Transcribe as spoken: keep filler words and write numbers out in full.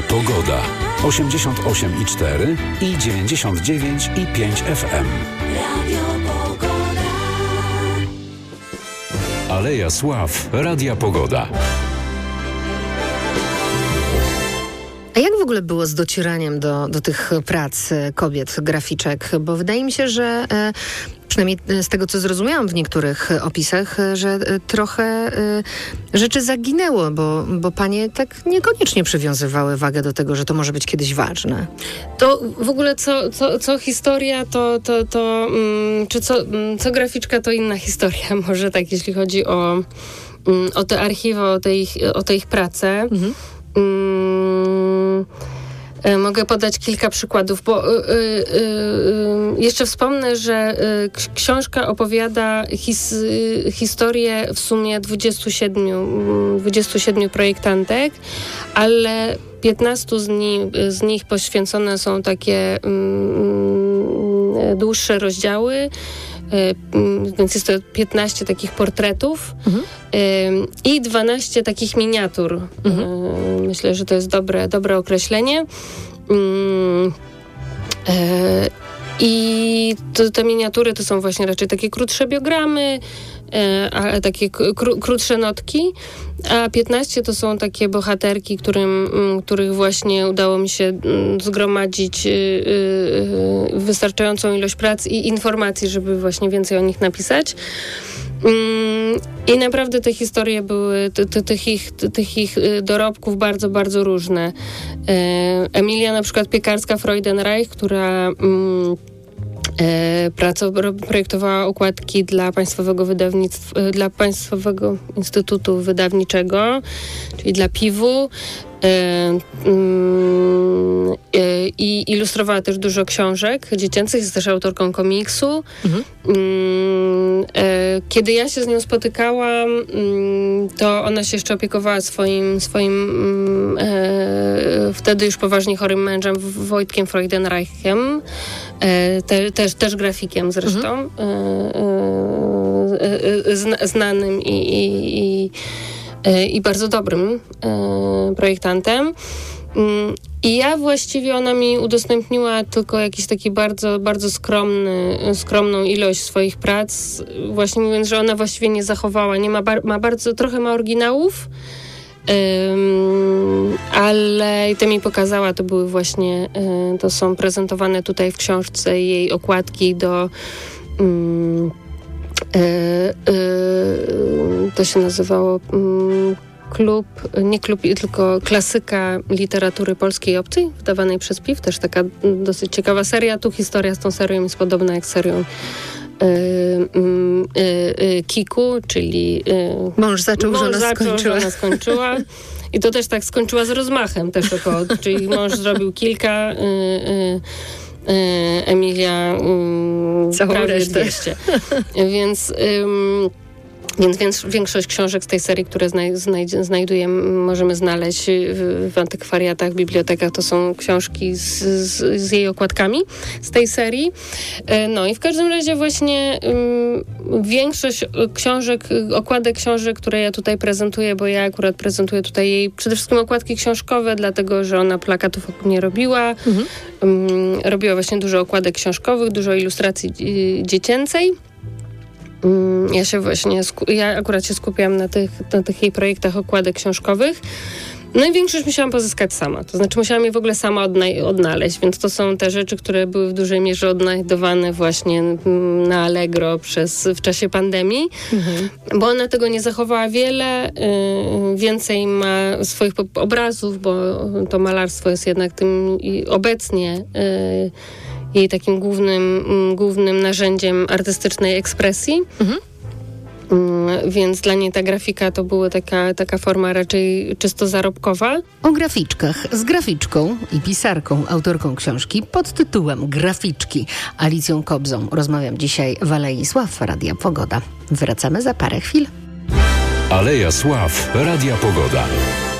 Pogoda. osiemdziesiąt osiem i cztery i dziewięćdziesiąt dziewięć i pięć F M. Radio Pogoda. Aleja Sław. Radia Pogoda. A jak w ogóle było z docieraniem do, do tych prac kobiet, graficzek? Bo wydaje mi się, że e, przynajmniej z tego, co zrozumiałam w niektórych opisach, że e, trochę e, rzeczy zaginęło, bo, bo panie tak niekoniecznie przywiązywały wagę do tego, że to może być kiedyś ważne. To w ogóle co, co, co historia, to, to, to mm, czy co, co graficzka, to inna historia. Może tak, jeśli chodzi o, mm, o te archiwa, o te ich, o te ich prace. Mhm. Mm, y, mogę podać kilka przykładów, bo y, y, y, jeszcze wspomnę, że y, k- książka opowiada his, y, historię w sumie dwudziestu siedmiu, dwudziestu siedmiu projektantek, ale piętnaście z, ni- z nich poświęcone są takie y, y, dłuższe rozdziały. Więc jest to piętnaście takich portretów mhm. i dwanaście takich miniatur. Mhm. Myślę, że to jest dobre, dobre określenie. I to, te miniatury to są właśnie raczej takie krótsze biogramy, a takie kró, krótsze notki, a piętnaście to są takie bohaterki, którym, których właśnie udało mi się zgromadzić wystarczającą ilość prac i informacji, żeby właśnie więcej o nich napisać. I naprawdę te historie były, ty, ty, tych, ich, ty, tych ich dorobków bardzo, bardzo różne. Emilia na przykład Piekarska-Freudenreich, która Praco, projektowała okładki dla Państwowego Wydawnictwa, dla Państwowego Instytutu Wydawniczego, czyli dla piwu. I ilustrowała też dużo książek dziecięcych, jest też autorką komiksu. Mhm. Kiedy ja się z nią spotykałam, to ona się jeszcze opiekowała swoim, swoim wtedy już poważnie chorym mężem Wojtkiem Freudenreichem, te, też, też grafikiem zresztą, mhm. znanym i, i, i i bardzo dobrym e, projektantem. I ja właściwie, ona mi udostępniła tylko jakiś taki bardzo, bardzo skromny, skromną ilość swoich prac, właśnie mówiąc, że ona właściwie nie zachowała, nie ma, bar- ma bardzo, trochę ma oryginałów, um, ale i to mi pokazała, to były właśnie, e, to są prezentowane tutaj w książce jej okładki do um, E, e, to się nazywało mm, klub, nie klub, tylko klasyka literatury polskiej i obcej, wydawanej przez P I W, też taka dosyć ciekawa seria. Tu historia z tą serią jest podobna jak z serią e, e, e, Kiku, czyli e, mąż zaczął, mąż żona zaczął, skończyła. żona skończyła. I to też tak skończyła z rozmachem też około, czyli mąż zrobił kilka e, e, Emilia um, prawie dwieście. Więc, um, więc, więc większość książek z tej serii, które znaj, znaj, znajdujemy, możemy znaleźć w, w antykwariatach, bibliotekach, to są książki z, z, z jej okładkami z tej serii. No i w każdym razie właśnie um, większość książek, okładek książek, które ja tutaj prezentuję, bo ja akurat prezentuję tutaj jej przede wszystkim okładki książkowe, dlatego, że ona plakatów nie robiła. Mhm. Um, robiła właśnie dużo okładek książkowych, dużo ilustracji y, dziecięcej. Um, ja się właśnie, sku- ja akurat się skupiam na tych, na tych jej projektach okładek książkowych. No i większość musiałam pozyskać sama. To znaczy musiałam je w ogóle sama odna- odnaleźć, więc to są te rzeczy, które były w dużej mierze odnajdowane właśnie na Allegro przez, w czasie pandemii, mhm. bo ona tego nie zachowała wiele. Yy, więcej ma swoich obrazów, bo to malarstwo jest jednak tym i obecnie yy, jej takim głównym, głównym narzędziem artystycznej ekspresji. Mhm. Więc dla niej ta grafika to była taka, taka forma raczej czysto zarobkowa. O graficzkach z graficzką i pisarką, autorką książki pod tytułem Graficzki, Alicją Kobzą. Rozmawiam dzisiaj w Alei Sław, Radia Pogoda. Wracamy za parę chwil. Aleja Sław, Radia Pogoda.